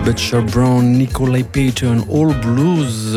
Butcher Brown, Nikolai Payton, All Blues,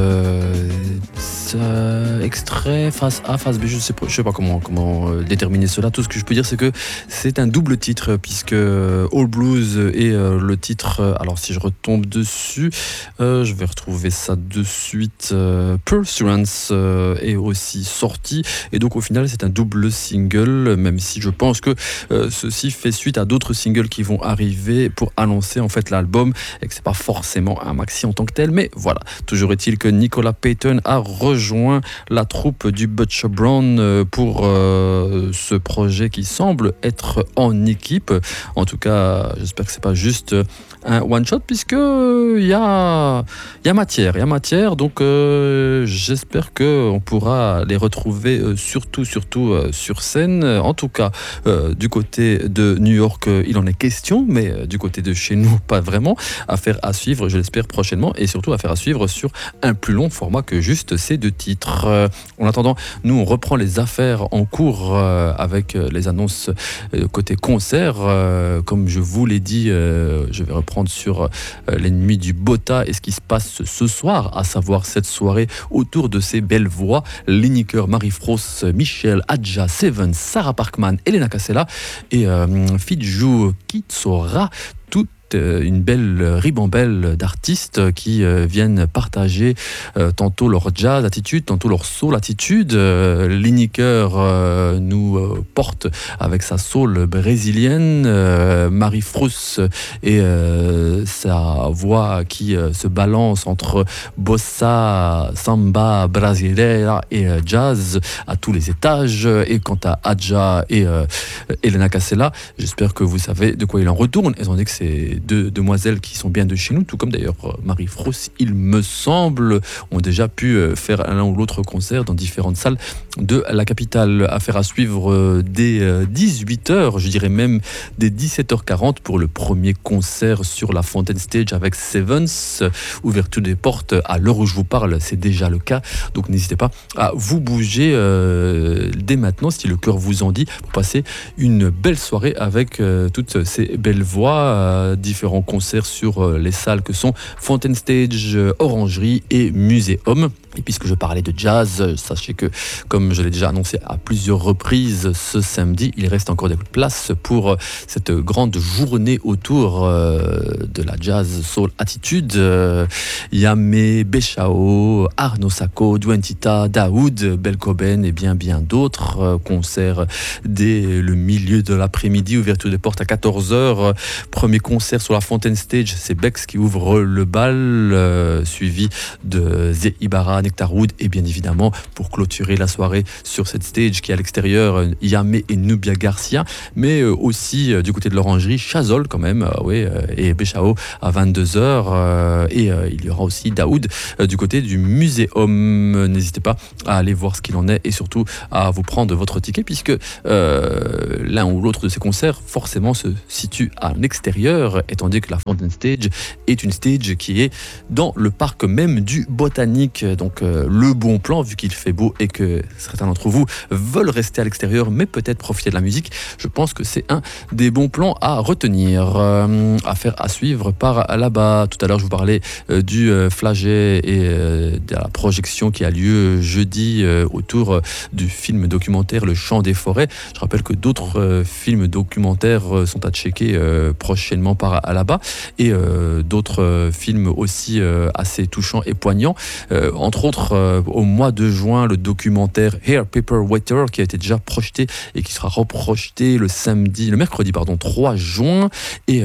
extrait face A, face B, je sais pas comment déterminer cela. Tout ce que je peux dire, c'est que c'est un double titre, puisque All Blues est le titre. Alors si je retombe dessus, je vais retrouver ça de suite. Pursuance est aussi sorti, et donc au final c'est un double single, même si je pense que ceci fait suite à d'autres singles qui vont arriver pour annoncer en fait l'album, et que c'est pas forcément un maxi en tant que tel, mais voilà. Toujours est-il que Nikolai Payton a rejoint la troupe du Butcher Brown pour ce projet qui semble être en équipe. En tout cas, j'espère que c'est pas juste un one shot, puisque il y a matière, donc j'espère que on pourra les retrouver surtout sur scène. En tout cas, du côté de New York, il en est question, mais du côté de chez nous, pas vraiment. Affaire à suivre, je l'espère, prochainement, et surtout affaire à suivre sur un plus long format que juste ces deux titres. En attendant, nous on reprend les affaires en cours avec les annonces côté concert. Comme je vous l'ai dit, je vais reprendre sur les nuits du Bota et ce qui se passe ce soir, à savoir cette soirée autour de ces belles voix: Lineker, Marie-France, Michel, Adja, Seven, Sarah Parkman, Elena Cassella et Fidjou Kitsora. Une belle ribambelle d'artistes qui viennent partager tantôt leur jazz attitude, tantôt leur soul attitude. Lineker nous porte avec sa soul brésilienne, Marie Frousse et sa voix qui se balance entre bossa, samba, brasileira et jazz à tous les étages. Et quant à Adja et Elena Cassella, j'espère que vous savez de quoi il en retourne, étant donné que c'est deux demoiselles qui sont bien de chez nous, tout comme d'ailleurs Marie Frousse, il me semble, ont déjà pu faire l'un ou l'autre concert dans différentes salles de la capitale. Affaire à suivre dès 18h, je dirais même dès 17h40 pour le premier concert sur la Fountain Stage avec Sevens. Ouverture des portes à l'heure où je vous parle, c'est déjà le cas, donc n'hésitez pas à vous bouger dès maintenant si le cœur vous en dit, pour passer une belle soirée avec toutes ces belles voix. Différents concerts sur les salles que sont Fountain Stage, Orangerie et Muséum. Et puisque je parlais de jazz, sachez que, comme je l'ai déjà annoncé à plusieurs reprises ce samedi, il reste encore des places pour cette grande journée autour de la jazz soul attitude. Yamé, Béchao, Arnaud Sacco, Douentita, Daoud, Belcoben et bien d'autres. Concerts dès le milieu de l'après-midi, ouverture des portes à 14h. Premier concert sur la Fountain Stage, c'est Bex qui ouvre le bal, suivi de Zé Ibarra, Nectarwood, et bien évidemment pour clôturer la soirée sur cette stage qui est à l'extérieur, Yamé et Nubia Garcia, mais aussi du côté de l'Orangerie, Chazol quand même, et Béchao à 22h, et il y aura aussi Daoud du côté du Muséum. N'hésitez pas à aller voir ce qu'il en est et surtout à vous prendre votre ticket, puisque l'un ou l'autre de ces concerts forcément se situe à l'extérieur, étant donné que la Fountain Stage est une stage qui est dans le parc même du Botanique. Donc le bon plan, vu qu'il fait beau et que certains d'entre vous veulent rester à l'extérieur mais peut-être profiter de la musique, je pense que c'est un des bons plans à retenir. Affaire à suivre par là-bas. Tout à l'heure je vous parlais du Flaget et de la projection qui a lieu jeudi autour du film documentaire Le Chant des Forêts. Je rappelle que d'autres films documentaires sont à checker prochainement par là-bas, et d'autres films aussi assez touchants et poignants. Entre autres, au mois de juin, le documentaire Hair Paper Water qui a été déjà projeté et qui sera reprojeté le mercredi 3 juin, et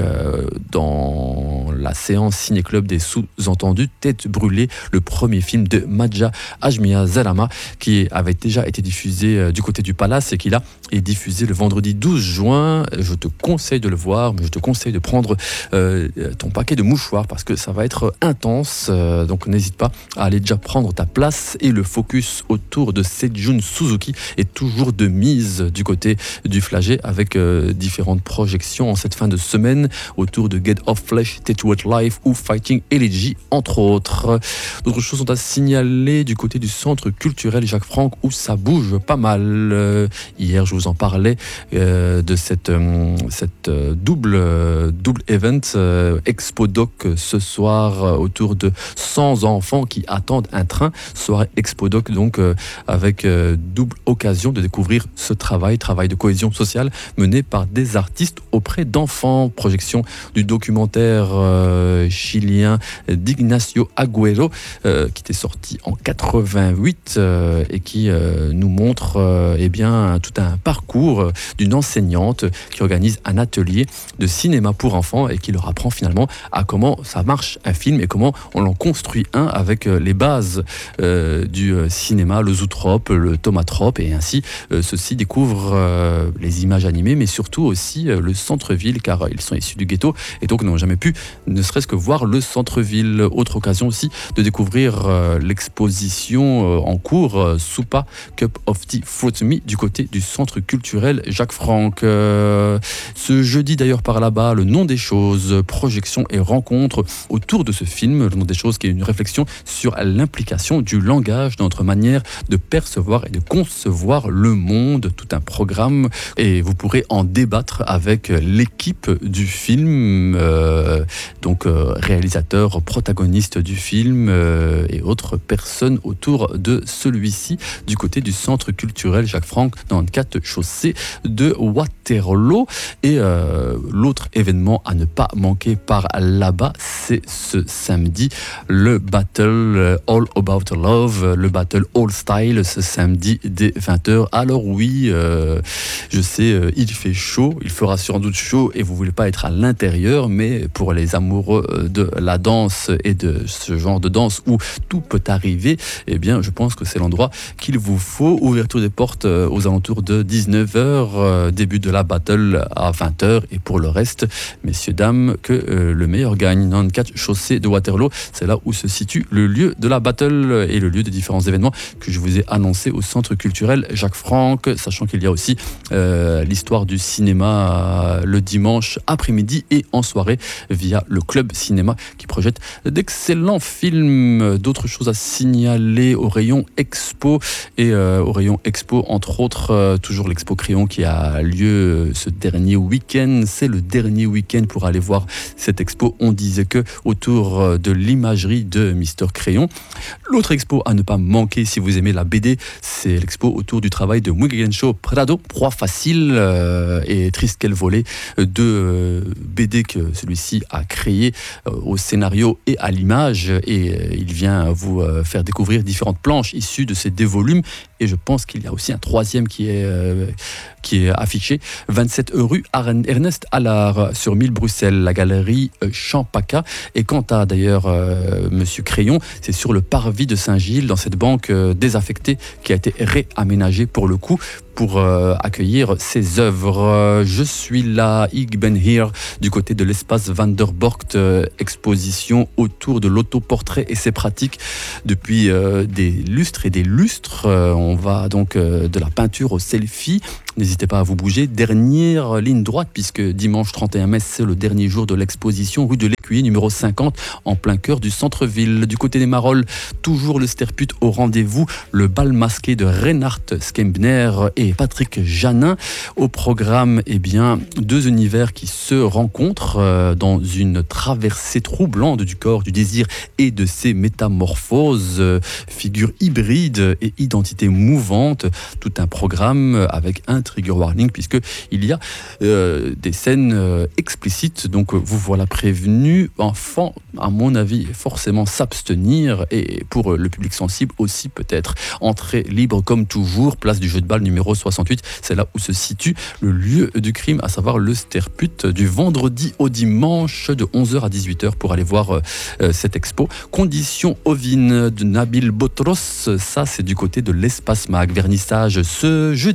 dans la séance Ciné-Club des sous-entendus, Tête brûlée, le premier film de Madja Ajmia Zalama qui avait déjà été diffusé du côté du Palace et qui là est diffusé le vendredi 12 juin. Je te conseille de le voir, mais je te conseille de prendre ton paquet de mouchoirs parce que ça va être intense, donc n'hésite pas à aller déjà prendre ta place. Et le focus autour de Sejun Suzuki est toujours de mise du côté du Flaget, avec différentes projections en cette fin de semaine autour de Get Off Flesh, Tattoo Sweet Life ou Fighting Elegy, entre autres. D'autres choses sont à signaler du côté du centre culturel Jacques Franck où ça bouge pas mal. Hier, je vous en parlais de cette double event Expo Doc ce soir autour de 100 enfants qui attendent un train. Soirée Expo Doc donc avec double occasion de découvrir ce travail de cohésion sociale mené par des artistes auprès d'enfants. Projection du documentaire chilien d'Ignacio Agüero qui était sorti en 88 et qui nous montre tout un parcours d'une enseignante qui organise un atelier de cinéma pour enfants et qui leur apprend finalement à comment ça marche un film et comment on en construit un avec les bases du cinéma, le zootrope, le thaumatrope, et ainsi ceux-ci découvrent les images animées mais surtout aussi le centre-ville car ils sont issus du ghetto et donc n'ont jamais pu ne serait-ce que voir le centre-ville. Autre occasion aussi de découvrir l'exposition en cours Soupa Cup of Tea Fruit Me du côté du centre culturel Jacques Franck. Ce jeudi d'ailleurs par là-bas, le nom des choses, projection et rencontre autour de ce film, le nom des choses qui est une réflexion sur l'implication du langage dans notre manière de percevoir et de concevoir le monde, tout un programme et vous pourrez en débattre avec l'équipe du film, réalisateur, protagoniste du film et autres personnes autour de celui-ci du côté du centre culturel Jacques Franck dans le 4 chaussée de Waterloo. Et l'autre événement à ne pas manquer par là-bas, c'est ce samedi, le Battle All About Love, le Battle All Style, ce samedi dès 20h. Alors oui, je sais, il fait chaud, il fera sans doute chaud et vous voulez pas être à l'intérieur, mais pour les amoureux de la danse et de ce genre de danse où tout peut arriver, eh bien je pense que c'est l'endroit qu'il vous faut. Ouverture des portes aux alentours de 19h, début de la battle à 20h et pour le reste, messieurs, dames, que le meilleur gagne. 94 chaussée de Waterloo, c'est là où se situe le lieu de la battle et le lieu des différents événements que je vous ai annoncés au centre culturel Jacques Franck, sachant qu'il y a aussi l'histoire du cinéma le dimanche après-midi et en soirée via le Club Cinéma qui projette d'excellents films. D'autres choses à signaler au rayon Expo et au rayon Expo entre autres toujours l'Expo Crayon qui a lieu ce dernier week-end. C'est le dernier week-end pour aller voir cette expo. On disait que autour de l'imagerie de Mister Crayon. L'autre expo à ne pas manquer si vous aimez la BD, c'est l'expo autour du travail de Miguel Prado, Proie facile et triste qu'elle volée, deux BD que celui-ci a créé au scénario et à l'image et il vient vous faire découvrir différentes planches issues de ces deux volumes et je pense qu'il y a aussi un troisième qui est affiché 27 rue Ernest Allard sur 1000 Bruxelles, la galerie Champaka. Et quant à d'ailleurs Monsieur Crayon, c'est sur le parvis de Saint-Gilles dans cette banque désaffectée qui a été réaménagée pour le coup pour accueillir ses œuvres. Je suis là, ik ben hier, du côté de l'espace Van der Borgt, exposition autour de l'autoportrait et ses pratiques depuis des lustres et des lustres. On va donc de la peinture au selfie. N'hésitez pas à vous bouger. Dernière ligne droite, puisque dimanche 31 mai, c'est le dernier jour de l'exposition, rue de l'Écuyer, numéro 50, en plein cœur du centre-ville. Du côté des Marolles, toujours le Sterput au rendez-vous, le bal masqué de Reinhard Skembner et Patrick Janin. Au programme, deux univers qui se rencontrent dans une traversée troublante du corps, du désir et de ses métamorphoses, figures hybrides et identités mouvantes. Tout un programme avec un trigger warning puisqu'il y a des scènes explicites, donc vous voilà prévenu. Enfant, à mon avis, forcément s'abstenir et pour le public sensible aussi peut-être. Entrée libre comme toujours, place du jeu de balle numéro 68, c'est là où se situe le lieu du crime, à savoir le Sterput, du vendredi au dimanche de 11h à 18h pour aller voir cette expo. Conditions ovines de Nabil Botros, ça c'est du côté de l'Espace Mag. Vernissage ce jeudi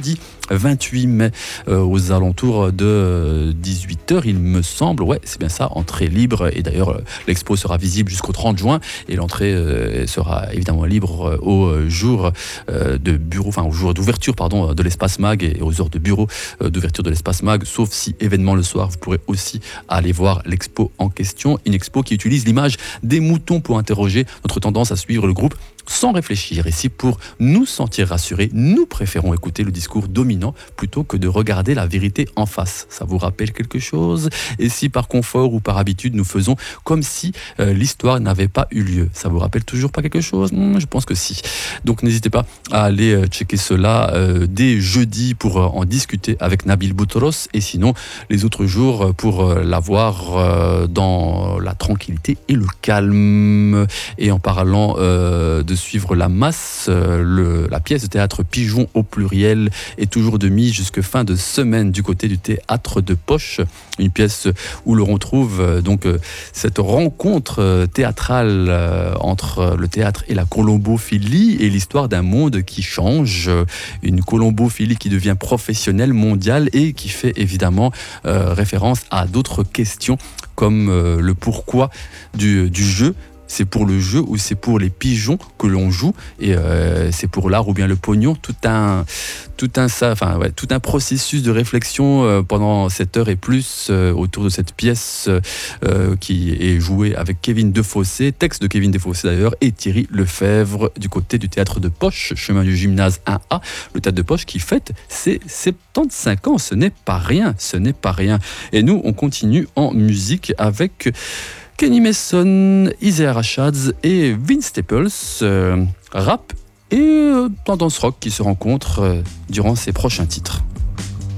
28 mai aux alentours de 18h, il me semble. Ouais, c'est bien ça, entrée libre. Et d'ailleurs, l'expo sera visible jusqu'au 30 juin et l'entrée sera évidemment libre au jour de bureau, enfin au jour d'ouverture de l'espace MAG et aux heures de bureau d'ouverture de l'espace MAG, sauf si événement le soir, vous pourrez aussi aller voir l'expo en question. Une expo qui utilise l'image des moutons pour interroger notre tendance à suivre le groupe sans réfléchir. Et si pour nous sentir rassurés, nous préférons écouter le discours dominant plutôt que de regarder la vérité en face. Ça vous rappelle quelque chose? Et si par confort ou par habitude, nous faisons comme si l'histoire n'avait pas eu lieu, ça vous rappelle toujours pas quelque chose? Je pense que si. Donc n'hésitez pas à aller checker cela dès jeudi pour en discuter avec Nabil Boutros, et sinon les autres jours pour l'avoir dans la tranquillité et le calme. Et en parlant de suivre la masse, la pièce de théâtre Pigeon au pluriel est toujours de mise jusque fin de semaine du côté du théâtre de Poche, une pièce où l'on retrouve donc cette rencontre théâtrale entre le théâtre et la colombophilie et l'histoire d'un monde qui change, une colombophilie qui devient professionnelle, mondiale et qui fait évidemment référence à d'autres questions comme le pourquoi du jeu. C'est pour le jeu ou c'est pour les pigeons que l'on joue, et c'est pour l'art ou bien le pognon, tout un processus de réflexion pendant 7 heures et plus autour de cette pièce qui est jouée avec Kevin Defossé, texte de Kevin Defossé d'ailleurs, et Thierry Lefebvre du côté du théâtre de Poche, chemin du gymnase 1A, le théâtre de Poche qui fête ses 75 ans, ce n'est pas rien. Et nous on continue en musique avec Kenny Mason, Isaiah Rashad et Vince Staples, rap et tendance rock qui se rencontrent durant ces prochains titres.